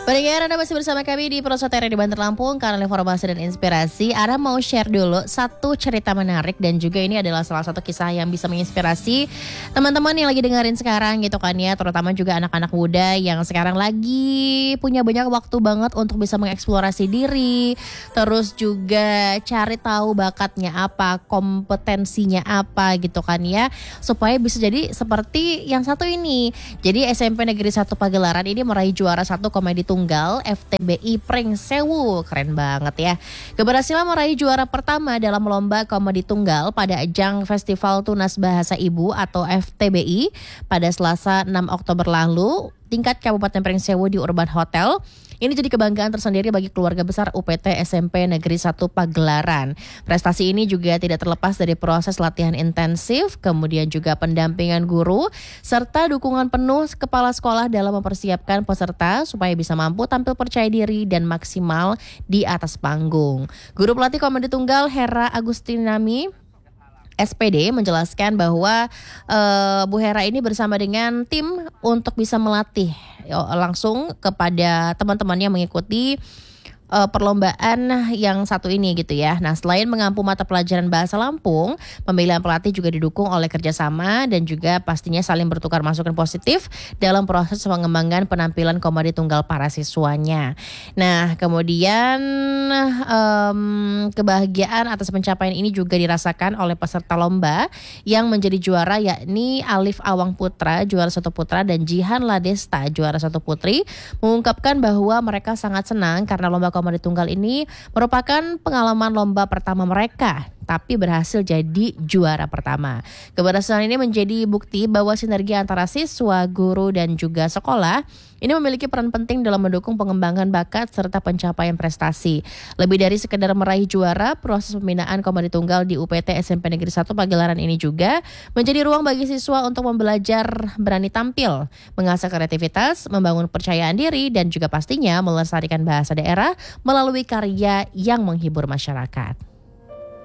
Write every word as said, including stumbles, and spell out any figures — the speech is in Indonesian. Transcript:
Pendengar, Anda masih bersama kami di Prosotera di Banter Lampung, kanal informasi dan inspirasi. Ara mau share dulu satu cerita menarik dan juga ini adalah salah satu kisah yang bisa menginspirasi teman-teman yang lagi dengerin sekarang gitu kan ya, terutama juga anak-anak muda yang sekarang lagi punya banyak waktu banget untuk bisa mengeksplorasi diri, terus juga cari tahu bakatnya apa, kompetensinya apa gitu kan ya, supaya bisa jadi seperti yang satu ini. Jadi S M P Negeri satu Pagelaran ini meraih juara satu komedi tunggal F T B I Pring Sewu. Keren banget ya. Keberhasilan meraih juara pertama dalam lomba komedi tunggal pada ajang Festival Tunas Bahasa Ibu atau F T B I pada Selasa enam Oktober lalu tingkat Kabupaten Pring Sewu di Urban Hotel. Ini jadi kebanggaan tersendiri bagi keluarga besar U P T S M P Negeri satu Pagelaran. Prestasi ini juga tidak terlepas dari proses latihan intensif, kemudian juga pendampingan guru, serta dukungan penuh kepala sekolah dalam mempersiapkan peserta supaya bisa mampu tampil percaya diri dan maksimal di atas panggung. Guru pelatih komedi tunggal Hera Agustinami S P D menjelaskan bahwa uh, Bu Hera ini bersama dengan tim untuk bisa melatih langsung kepada teman-teman yang mengikuti Uh, perlombaan yang satu ini gitu ya. Nah, selain mengampu mata pelajaran bahasa Lampung, pemilihan pelatih juga didukung oleh kerjasama dan juga pastinya saling bertukar masukan positif dalam proses pengembangan penampilan komedi tunggal para siswanya. Nah, kemudian um, kebahagiaan atas pencapaian ini juga dirasakan oleh peserta lomba yang menjadi juara, yakni Alif Awang Putra juara satu putra dan Jihan Ladesta juara satu putri, mengungkapkan bahwa mereka sangat senang karena lomba komedi tunggal ini merupakan pengalaman lomba pertama mereka, tapi berhasil jadi juara pertama. Keberhasilan ini menjadi bukti bahwa sinergi antara siswa, guru, dan juga sekolah ini memiliki peran penting dalam mendukung pengembangan bakat serta pencapaian prestasi. Lebih dari sekedar meraih juara, proses pembinaan komedi tunggal di U P T S M P Negeri satu Pagelaran ini juga menjadi ruang bagi siswa untuk membelajar berani tampil, mengasah kreativitas, membangun kepercayaan diri, dan juga pastinya melestarikan bahasa daerah melalui karya yang menghibur masyarakat.